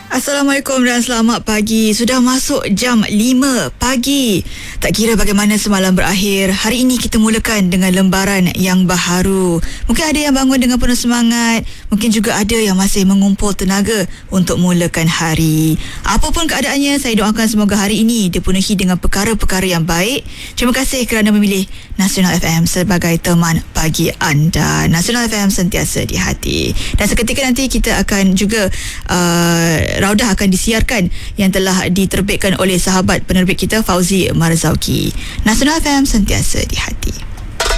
Assalamualaikum dan selamat pagi. Sudah masuk jam 5 pagi. Tak kira bagaimana semalam berakhir, hari ini kita mulakan dengan lembaran yang baharu. Mungkin ada yang bangun dengan penuh semangat, mungkin juga ada yang masih mengumpul tenaga untuk mulakan hari. Apapun keadaannya, saya doakan semoga hari ini dipenuhi dengan perkara-perkara yang baik. Terima kasih kerana memilih Nasional FM sebagai teman pagi anda. Nasional FM sentiasa di hati. Dan seketika nanti kita akan juga Raudah akan disiarkan yang telah diterbitkan oleh sahabat penerbit kita Fauzi Marzauki. Nasional FM sentiasa di hati.